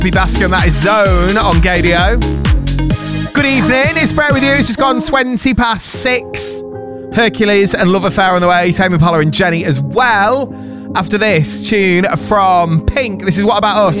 Baskin, that is Zone on Gadio. Good evening, it's Brett with you. It's just gone 20 past 6. Hercules and Love Affair on the way. Tame Impala and Jenny as well. After this tune from Pink, this is What About Us?